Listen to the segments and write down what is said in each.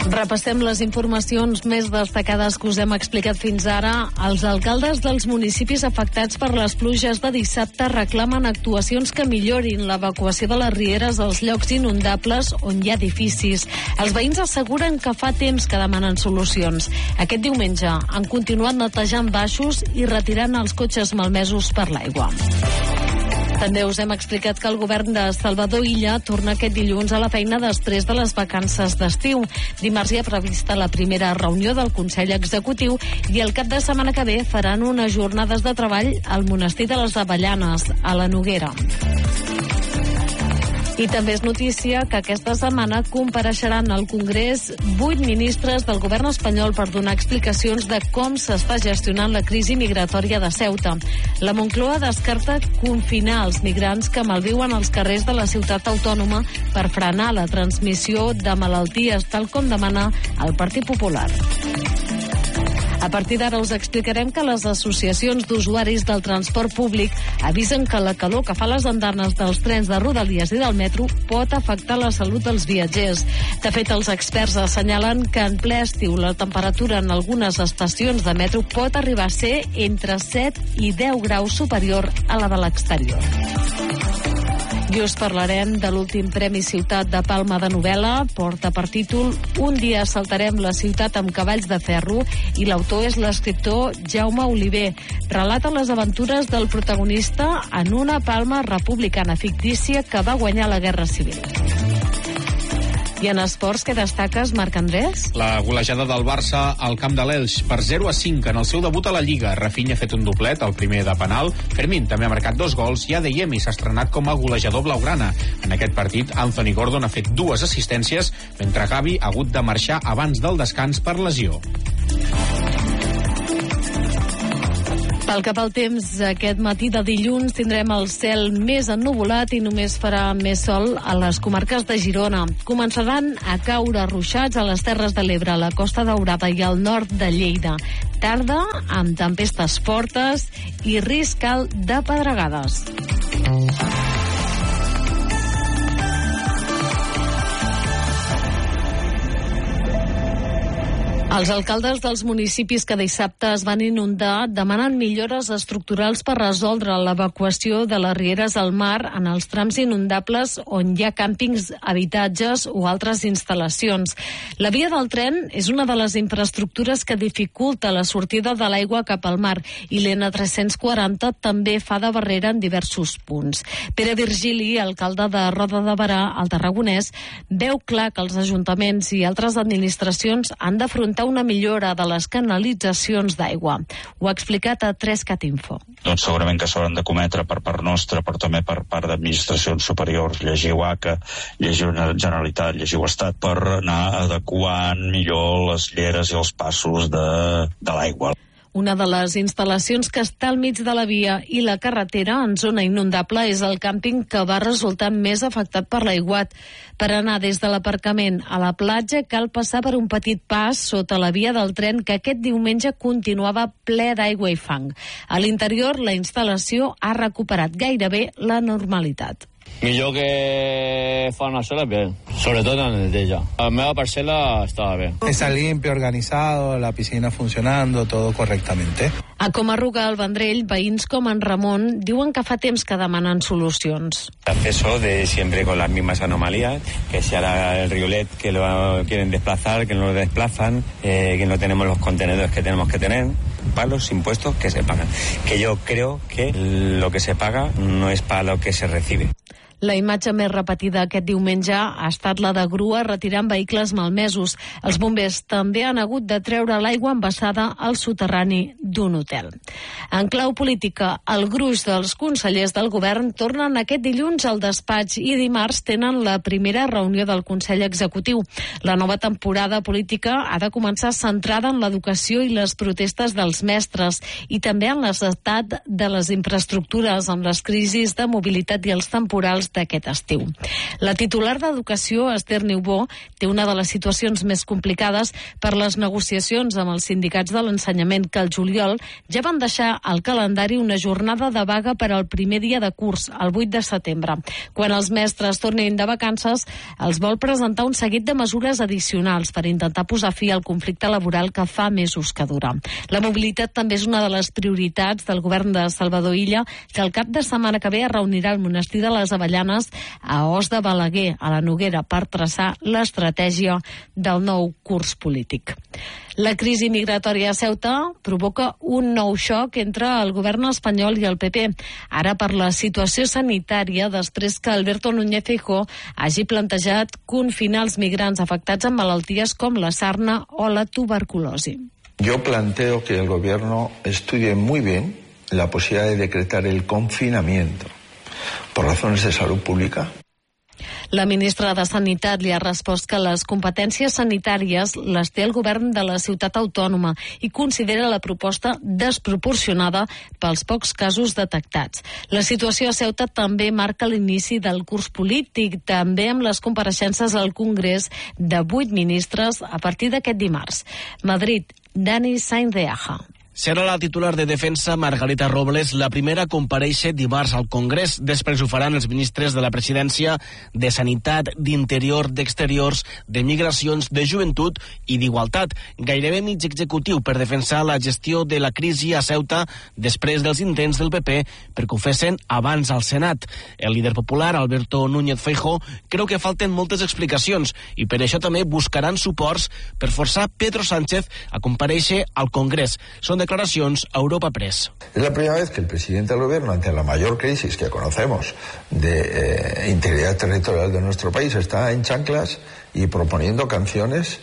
Repassem les informacions més destacades que us hem explicat fins ara. Els alcaldes dels municipis afectats per les pluges de dissabte reclamen actuacions que millorin l'evacuació de les rieres als llocs inundables on hi ha edificis. Els veïns asseguren que fa temps que demanen solucions. Aquest diumenge han continuat netejant baixos i retirant els cotxes malmesos per l'aigua. També us hem explicat que el govern de Salvador Illa torna aquest dilluns a la feina després de les vacances d'estiu. Dimarts hi ha prevista la primera reunió del Consell Executiu i el cap de setmana que ve faran unes jornades de treball al Monestir de les Avellanes, a la Noguera. I també és notícia que aquesta setmana compareixeran al Congrés 8 ministres del govern espanyol per donar explicacions de com s'està gestionant la crisi migratòria de Ceuta. La Moncloa descarta confinar els migrants que malviuen als carrers de la ciutat autònoma per frenar la transmissió de malalties, tal com demana el Partit Popular. A partir d'ara us explicarem que les associacions d'usuaris del transport públic avisen que la calor que fa les andanes dels trens de Rodalies i del metro pot afectar la salut dels viatgers. De fet, els experts assenyalen que en ple estiu la temperatura en algunes estacions de metro pot arribar a ser entre 7 i 10 graus superior a la de l'exterior. I us parlarem de l'últim Premi Ciutat de Palma de novel·la. Porta per títol Un dia assaltarem la ciutat amb cavalls de ferro i l'autor és l'escriptor Jaume Oliver. Relata les aventures del protagonista en una Palma republicana fictícia que va guanyar la Guerra Civil. I en esports, què destaques, Marc Andrés? La golejada del Barça al camp de l'Elx per 0-5 en el seu debut a la Lliga. Rafinha ha fet un doblet, el primer de penal. Fermín també ha marcat 2 gols i Adeyemi s'ha estrenat com a golejador blaugrana. En aquest partit, Anthony Gordon ha fet 2 assistències, mentre Gavi ha hagut de marxar abans del descans per lesió. Pel que fa al temps, aquest matí de dilluns tindrem el cel més ennuvolat i només farà més sol a les comarques de Girona. Començaran a caure ruixats a les Terres de l'Ebre, a la Costa Daurada i al nord de Lleida. Tarda amb tempestes fortes i risc alt de pedregades. Els alcaldes dels municipis que dissabte es van inundar demanen millores estructurals per resoldre l'evacuació de les rieres al mar en els trams inundables on hi ha càmpings, habitatges o altres instal·lacions. La via del tren és una de les infraestructures que dificulta la sortida de l'aigua cap al mar i l'N340 també fa de barrera en diversos punts. Pere Virgili, alcalde de Roda de Berà, al Tarragonès, veu clar que els ajuntaments i altres administracions han d'afrontar una millora de les canalitzacions d'aigua. Ho ha explicat a 3CAT Info. Doncs segurament que s'hauran de cometre per part nostra, però també per part d'administracions superiors, llegiu ACA, llegiu Generalitat, llegiu Estat, per anar adequant millor les lleres i els passos de l'aigua. Una de les instal·lacions que està al mig de la via i la carretera en zona inundable és el càmping que va resultar més afectat per l'aiguat. Per anar des de l'aparcament a la platja cal passar per un petit pas sota la via del tren que aquest diumenge continuava ple d'aigua i fang. A l'interior, la instal·lació ha recuperat gairebé la normalitat. Millor que fa unes hores, bé. Sobretot en el neteja. La meva parcel·la estava bé. Está limpio, organizado, la piscina funcionando, todo correctamente. A Comarruga, al Vendrell, veïns com en Ramon diuen que fa temps que demanen solucions. Acceso de siempre con las mismas anomalías, que si ahora el riolet que lo quieren desplazar, que no lo desplazan, que no tenemos los contenedores que tenemos que tener, para los impuestos que se pagan. Que yo creo que lo que se paga no es para lo que se recibe. La imatge més repetida aquest diumenge ha estat la de grua retirant vehicles malmesos. Els bombers també han hagut de treure l'aigua embassada al soterrani d'un hotel. En clau política, el gruix dels consellers del govern tornen aquest dilluns al despatx i dimarts tenen la primera reunió del Consell Executiu. La nova temporada política ha de començar centrada en l'educació i les protestes dels mestres i també en l'estat de les infraestructures amb les crisis de mobilitat i els temporals d'aquest estiu. La titular d'Educació, Esther Niubó, té una de les situacions més complicades per les negociacions amb els sindicats de l'ensenyament que al juliol ja van deixar al calendari una jornada de vaga per al primer dia de curs, el 8 de setembre. Quan els mestres tornin de vacances, els vol presentar un seguit de mesures addicionals per intentar posar fi al conflicte laboral que fa mesos que dura. La mobilitat també és una de les prioritats del govern de Salvador Illa, que el cap de setmana que ve es reunirà al monestir de les Avellanes a Os de Balaguer, a la Noguera, per traçar l'estratègia del nou curs polític. La crisi migratòria a Ceuta provoca un nou xoc entre el govern espanyol i el PP. Ara per la situació sanitària, després que Alberto Núñez Feijóo hagi plantejat confinar els migrants afectats amb malalties com la sarna o la tuberculosi. Yo planteo que el gobierno estudie muy bien la posibilidad de decretar el confinamiento por razones de salud pública. La ministra de Sanitat li ha respost que les competències sanitàries les té el govern de la ciutat autònoma i considera la proposta desproporcionada pels pocs casos detectats. La situació a Ceuta també marca l'inici del curs polític, també amb les compareixences al Congrés de 8 ministres a partir d'aquest dimarts. Madrid, Dani Sainz de Aja. Serà la titular de Defensa, Margarita Robles, la primera a comparèixer dimarts al Congrés. Després ho faran els ministres de la Presidència, de Sanitat, d'Interior, d'Exteriors, de Migracions, de Joventut i d'Igualtat. Gairebé mig executiu per defensar la gestió de la crisi a Ceuta després dels intents del PP perquè ho fessin abans al Senat. El líder popular, Alberto Núñez Feijóo, creu que falten moltes explicacions i per això també buscaran suports per forçar Pedro Sánchez a comparèixer al Congrés. Són declaracions a Europa Press. Es la primera vez que el presidente del gobierno, ante la mayor crisis que conocemos de integridad territorial de nuestro país, está en chanclas y proponiendo canciones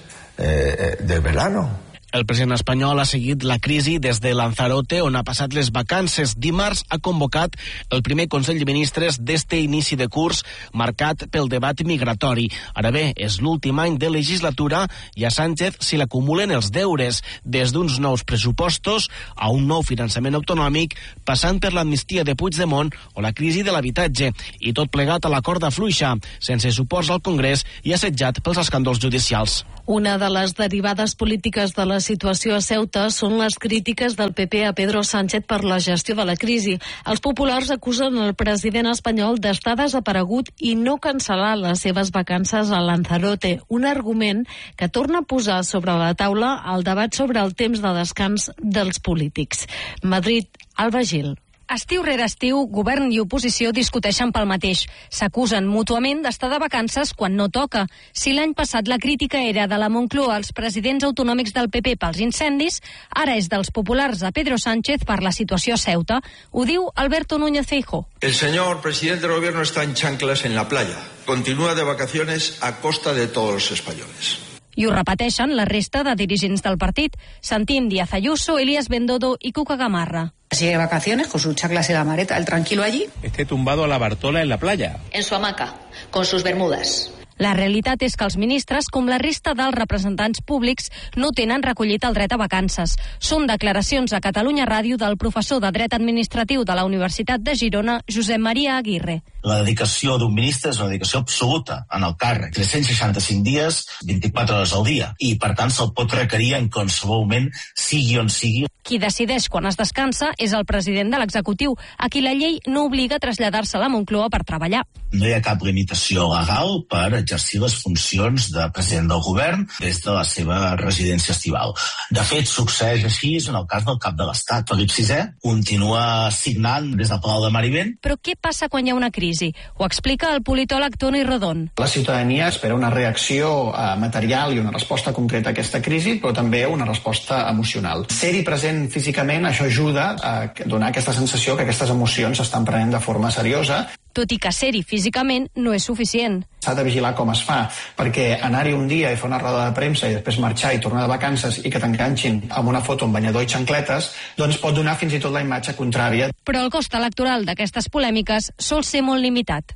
del verano. El president espanyol ha seguit la crisi des de Lanzarote, on ha passat les vacances. Dimarts ha convocat el primer Consell de Ministres d'este inici de curs marcat pel debat migratori. Ara bé, és l'últim any de legislatura i a Sánchez se l'acumulen els deures, des d'uns nous pressupostos a un nou finançament autonòmic, passant per l'amnistia de Puigdemont o la crisi de l'habitatge, i tot plegat a la corda fluixa, sense suports al Congrés i assetjat pels escàndols judicials. Una de les derivades polítiques de la situació a Ceuta són les crítiques del PP a Pedro Sánchez per la gestió de la crisi. Els populars acusen el president espanyol d'estar desaparegut i no cancel·lar les seves vacances a Lanzarote, un argument que torna a posar sobre la taula el debat sobre el temps de descans dels polítics. Madrid, Alba Gil. Estiu rere estiu, govern i oposició discuteixen pel mateix. S'acusen mútuament d'estar de vacances quan no toca. Si l'any passat la crítica era de la Moncloa als presidents autonòmics del PP pels incendis, ara és dels populars a Pedro Sánchez per la situació a Ceuta. Ho diu Alberto Núñez Feijóo. El señor presidente del gobierno está en chanclas en la playa. Continúa de vacaciones a costa de todos los españoles. I ho repeteixen la resta de dirigents del partit. Sentim Díaz Ayuso, Elías Bendodo i Cuca Gamarra. Sigue de vacaciones con sus chaclas y la maleta, el tranquilo allí. Esté tumbado a la Bartola en la playa. En su hamaca, con sus bermudas. La realitat és que els ministres, com la resta dels representants públics, no tenen recollit el dret a vacances. Són declaracions a Catalunya Ràdio del professor de Dret Administratiu de la Universitat de Girona, Josep Maria Aguirre. La dedicació d'un ministre és una dedicació absoluta en el càrrec. 365 dies, 24 hores al dia. I, per tant, se'l pot requerir en qualsevol moment, sigui on sigui. Qui decideix quan es descansa és el president de l'executiu, a qui la llei no obliga a traslladar-se a la Moncloa per treballar. No hi ha cap limitació legal per exercir les funcions de president del govern des de la seva residència estival. De fet, succeeix així en el cas del cap de l'Estat. Felip VI continua signant des del Palau de Marivent. Però què passa quan hi ha una crisi? Ho explica el politòleg Toni Rodon. La ciutadania espera una reacció material i una resposta concreta a aquesta crisi, però també una resposta emocional. Ser-hi present físicament, això ajuda a donar aquesta sensació que aquestes emocions s'estan prenent de forma seriosa. Tot i que ser-hi físicament no és suficient. S'ha de vigilar com es fa, perquè anar-hi un dia i fer una roda de premsa i després marxar i tornar de vacances i que t'enganxin amb una foto amb banyador i xancletes, doncs pot donar fins i tot la imatge contrària. Però el cost electoral d'aquestes polèmiques sol ser molt limitat.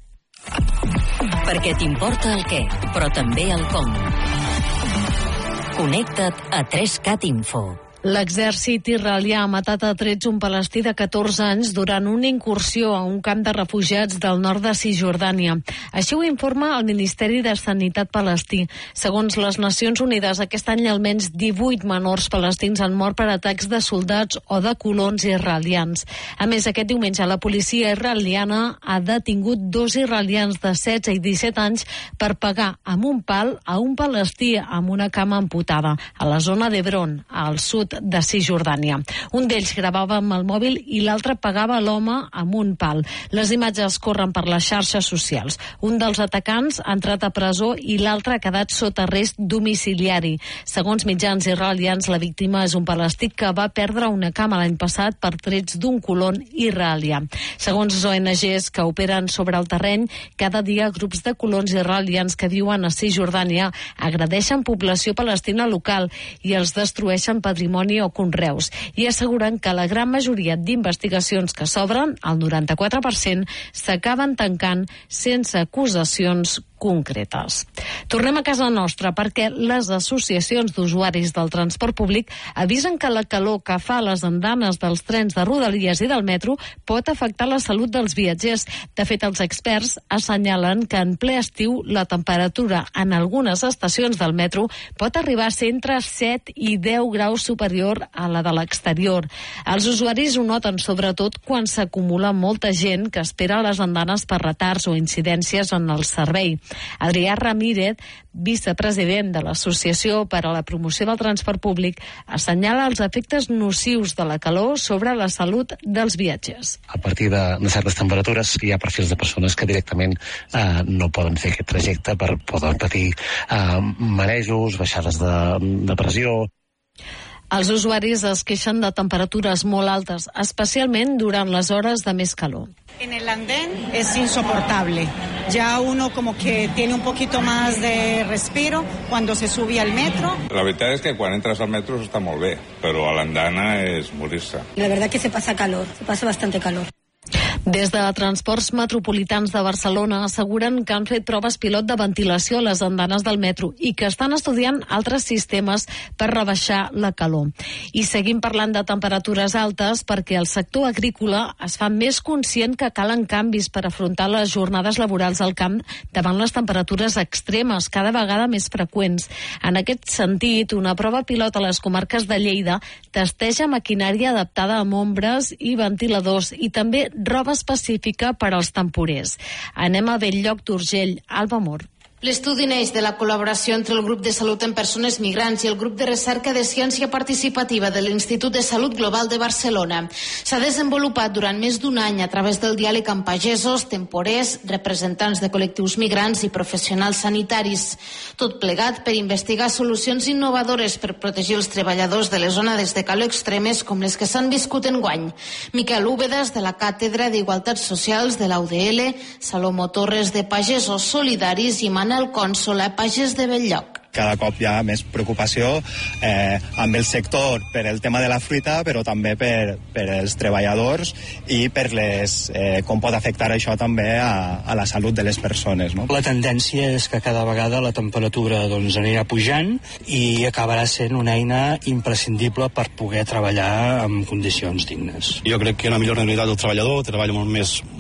Perquè t'importa el què, però també el com. Connecta't a 3cat Info. L'exèrcit israelià ha matat a trets un palestí de 14 anys durant una incursió a un camp de refugiats del nord de Cisjordània. Així ho informa el Ministeri de Sanitat palestí. Segons les Nacions Unides, aquest any almenys 18 menors palestins han mort per atacs de soldats o de colons israelians. A més, aquest diumenge la policia israeliana ha detingut 2 israelians de 16 i 17 anys per pegar amb un pal a un palestí amb una cama amputada a la zona d'Hebron, al sud de Cisjordània. Un d'ells gravava amb el mòbil i l'altre pegava l'home amb un pal. Les imatges corren per les xarxes socials. Un dels atacants ha entrat a presó i l'altre ha quedat sota arrest domiciliari. Segons mitjans israelians, la víctima és un palestí que va perdre una cama l'any passat per trets d'un colon israelià. Segons ONGs que operen sobre el terreny, cada dia grups de colons israelians que viuen a Cisjordània agredeixen població palestina local i els destrueixen patrimoni o conreus, i asseguren que la gran majoria d'investigacions que s'obren, el 94%, s'acaben tancant sense acusacions concretes. Tornem a casa nostra perquè les associacions d'usuaris del transport públic avisen que la calor que fa a les andanes dels trens de Rodalies i del metro pot afectar la salut dels viatgers. De fet, els experts assenyalen que en ple estiu la temperatura en algunes estacions del metro pot arribar a ser entre 7 i 10 graus superior a la de l'exterior. Els usuaris ho noten sobretot quan s'acumula molta gent que espera a les andanes per retards o incidències en el servei. Adrià Ramírez, vicepresident de l'Associació per a la Promoció del Transport Públic, assenyala els efectes nocius de la calor sobre la salut dels viatgers. A partir de certes temperatures hi ha perfils de persones que directament no poden fer aquest trajecte, poden patir marejos, baixades de pressió. Els usuaris es queixen de temperatures molt altes, especialment durant les hores de més calor. En el andén es insoportable. Ya uno como que tiene un poquito más de respiro cuando se sube al metro. La veritat és que quan entres al metro està molt bé, però a l'andana és morir-se. La verdad que se pasa calor, se pasa bastante calor. Des de Transports Metropolitans de Barcelona asseguren que han fet proves pilot de ventilació a les andanes del metro i que estan estudiant altres sistemes per rebaixar la calor. I seguim parlant de temperatures altes perquè el sector agrícola es fa més conscient que calen canvis per afrontar les jornades laborals al camp davant les temperatures extremes, cada vegada més freqüents. En aquest sentit, una prova pilot a les comarques de Lleida testeja maquinària adaptada amb ombres i ventiladors i també roba específica per als temporers. Anem a Bell-lloc d'Urgell, Alba Mor. L'estudi neix de la col·laboració entre el Grup de Salut en Persones Migrants i el Grup de Recerca de Ciència Participativa de l'Institut de Salut Global de Barcelona. S'ha desenvolupat durant més d'un any a través del diàleg amb pagesos, temporers, representants de col·lectius migrants i professionals sanitaris. Tot plegat per investigar solucions innovadores per protegir els treballadors de les zones de calor extremes com les que s'han viscut enguany. Miquel Úbedas, de la Càtedra d'Igualtats Socials de la UDL, Salomó Torres, de Pagesos Solidaris, i Manel Cònsol, a Pagès de Bell-lloc. Cada cop hi ha més preocupació amb el sector per el tema de la fruita, però també per els treballadors i per com pot afectar això també a la salut de les persones. No? La tendència és que cada vegada la temperatura anirà pujant i acabarà sent una eina imprescindible per poder treballar en condicions dignes. Jo crec que una millor realitat del treballador, treballa molt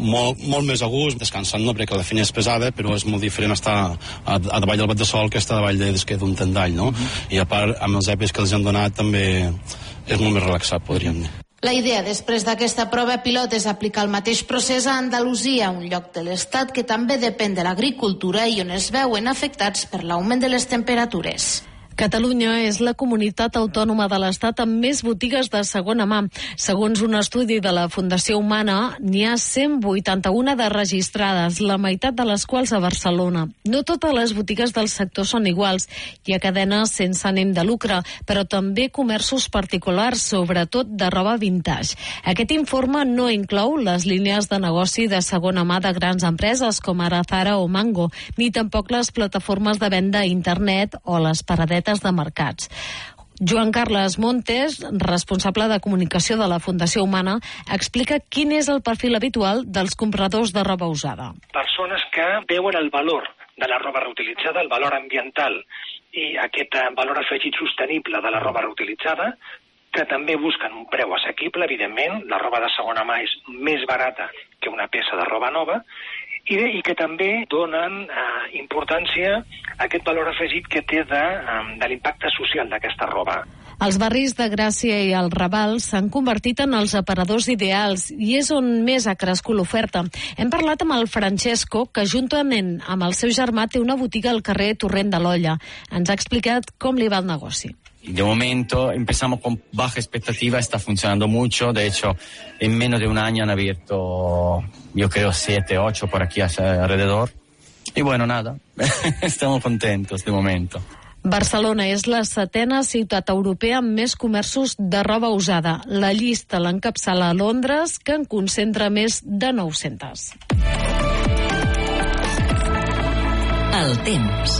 més a gust, descansant no, perquè la feina és pesada, però és molt diferent estar a davall del bat de sol que estar a davall d'un tendall, no? I a part, amb els EPIs que els han donat també és molt més relaxat, podríem dir. La idea després d'aquesta prova pilot és aplicar el mateix procés a Andalusia, un lloc de l'Estat que també depèn de l'agricultura i on es veuen afectats per l'augment de les temperatures. Catalunya és la comunitat autònoma de l'Estat amb més botigues de segona mà. Segons un estudi de la Fundació Humana, n'hi ha 181 de registrades, la meitat de les quals a Barcelona. No totes les botigues del sector són iguals. Hi ha cadenes sense ànim de lucre, però també comerços particulars, sobretot de roba vintage. Aquest informe no inclou les línies de negoci de segona mà de grans empreses com ara Zara o Mango, ni tampoc les plataformes de venda a internet o les paradetes de mercats. Joan Carles Montes, responsable de comunicació de la Fundació Humana, explica quin és el perfil habitual dels compradors de roba usada. Persones que veuen el valor de la roba reutilitzada, el valor ambiental i aquest valor afegit sostenible de la roba reutilitzada, que també busquen un preu assequible, evidentment, la roba de segona mà és més barata que una peça de roba nova, i que també donen importància a aquest valor afegit que té de l'impacte social d'aquesta roba. Els barris de Gràcia i el Raval s'han convertit en els aparadors ideals i és on més ha crescut l'oferta. Hem parlat amb el Francesco, que juntament amb el seu germà té una botiga al carrer Torrent de l'Olla. Ens ha explicat com li va el negoci. De momento empezamos con baja expectativa, está funcionando mucho, de hecho en menos de un año han abierto yo creo 7, 8 por aquí alrededor y bueno, nada, estamos contentos de momento. Barcelona és la 7ª ciutat europea amb més comerços de roba usada. La llista l'encapçala Londres, que en concentra més de 900. El temps.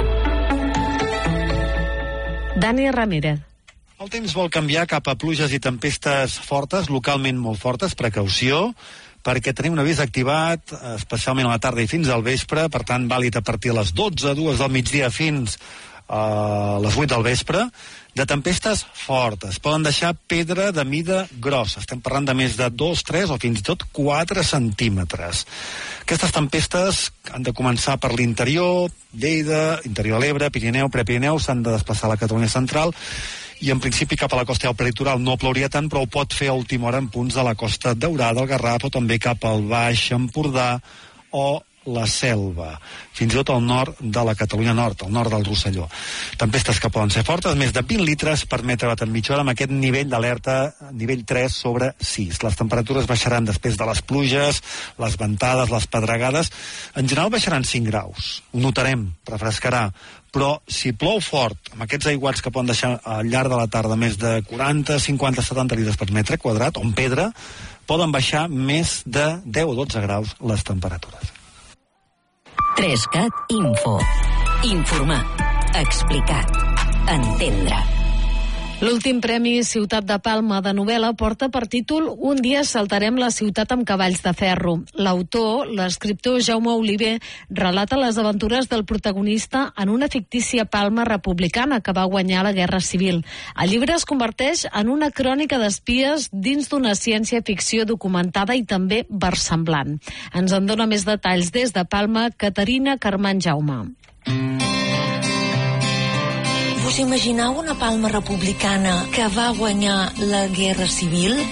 Dani Ramírez. El temps vol canviar cap a pluges i tempestes fortes, localment molt fortes, precaució, perquè tenim un avís activat, especialment a la tarda i fins al vespre, per tant vàlid a partir de les 12, 2 del migdia fins a les 8 del vespre, de tempestes fortes. Poden deixar pedra de mida grossa. Estem parlant de més de 2, 3 o fins i tot 4 centímetres. Aquestes tempestes han de començar per l'interior, Lleida, interior de l'Ebre, Pirineu, Prepirineu, s'han de desplaçar a la Catalunya central i en principi cap a la costa i al peritoral no plouria tant, però ho pot fer a última hora en punts de la Costa Daurada, el Garraf, o també cap al Baix Empordà o la Selva, fins i tot al nord de la Catalunya Nord, al nord del Rosselló. Tempestes que poden ser fortes, més de 20 litres per metre en mitja hora, amb aquest nivell d'alerta, nivell 3 sobre 6. Les temperatures baixaran després de les pluges, les ventades, les pedregades. En general baixaran 5 graus. Ho notarem, refrescarà. Però si plou fort, amb aquests aiguats que poden deixar al llarg de la tarda més de 40, 50, 70 litres per metre quadrat, o en pedra, poden baixar més de 10 o 12 graus les temperatures. 3CAT Info. Informar, explicar, entendre. L'últim premi Ciutat de Palma de novel·la porta per títol Un dia saltarem la ciutat amb cavalls de ferro. L'autor, l'escriptor Jaume Oliver, relata les aventures del protagonista en una fictícia Palma republicana que va guanyar la Guerra Civil. El llibre es converteix en una crònica d'espies dins d'una ciència-ficció documentada i també versemblant. Ens en dona més detalls des de Palma, Caterina Carmán Jaume. Us imagineu una Palma republicana que va guanyar la Guerra Civil?